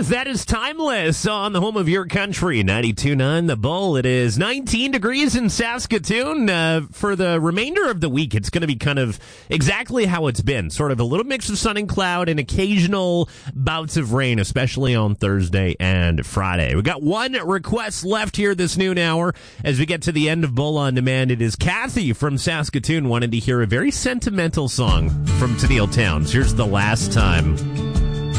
Yes, that is Timeless on the home of your country, 92.9 The Bull. It is 19 degrees in Saskatoon. For the remainder of the week, it's going to be kind of exactly how it's been. Sort of a little mix of sun and cloud and occasional bouts of rain, especially on Thursday and Friday. We've got one request left here this noon hour as we get to the end of Bull on Demand. It is Kathy from Saskatoon wanted to hear a very sentimental song from Tennille Towns. Here's The Last Time.